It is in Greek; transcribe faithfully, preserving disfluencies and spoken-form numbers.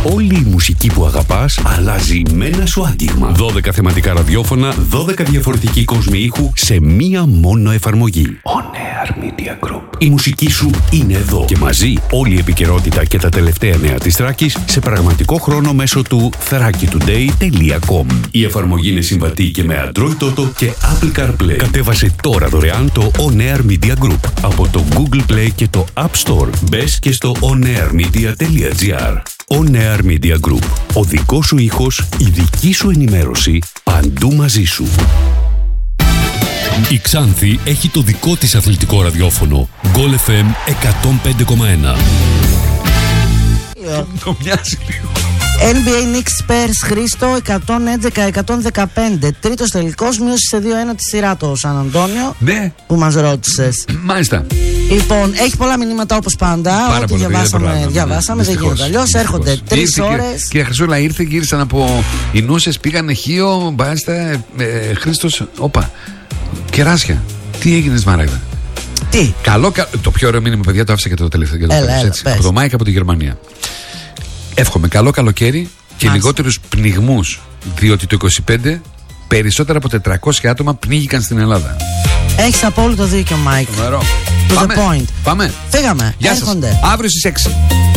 Όλη η μουσική που αγαπάς αλλάζει με ένα σου άγγιγμα. δώδεκα θεματικά ραδιόφωνα, δώδεκα διαφορετικοί κόσμοι ήχου σε μία μόνο εφαρμογή. On Air Media Group. Η μουσική σου είναι εδώ και μαζί όλη η επικαιρότητα και τα τελευταία νέα της Θράκης σε πραγματικό χρόνο μέσω του θράκη τουντέι τελεία κομ. Η εφαρμογή είναι συμβατή και με Android Auto και Apple CarPlay. Κατέβασε τώρα δωρεάν το On Air Media Group από το Google Play και το App Store. Μπες και στο onairmedia τελεία gr. On Air Media Group. Ο δικός σου ήχος, η δική σου ενημέρωση, παντού μαζί σου. Η Ξάνθη έχει το δικό της αθλητικό ραδιόφωνο. Goal εφ εμ εκατόν πέντε κόμμα ένα. Το μοιάζει λίγο. N B A Knicks Spurs, Χρήστο, εκατόν έντεκα εκατόν δεκαπέντε. Τρίτος τελικός, μείωση σε δύο ένα τη σειρά το Σαν Αντώνιο. Ναι. Που μας ρώτησες. Μάλιστα. Λοιπόν, έχει πολλά μηνύματα όπως πάντα. Πάρα Ό,τι πολύ, διαβάσαμε, δεν διαβάσαμε, δεν γίνεται αλλιώς. Έρχονται τρεις ώρες. Κύριε Χρυσούλα, ήρθε, γύρισαν από οι Νούσες, πήγανε Χίο, μπάστα, ε, Χρήστος, όπα. Κεράσια. Τι έγινε, Σμάραγδα? Τι? Καλό, κα... το πιο ωραίο μήνυμα, παιδιά, το άφησα και το τελευταίο. Και το έλα, τέλος, έλα, έτσι. Από το Μάικ από τη Γερμανία. Εύχομαι καλό καλοκαίρι και λιγότερους πνιγμούς, διότι το είκοσι πέντε περισσότερα από τετρακόσια άτομα πνίγηκαν στην Ελλάδα. Έχεις απόλυτο δίκιο, Μάικ. Φοβερό. To Πάμε. the point. Πάμε. Φύγαμε. Γεια σας. Έρχονται. Αύριο στις έξι.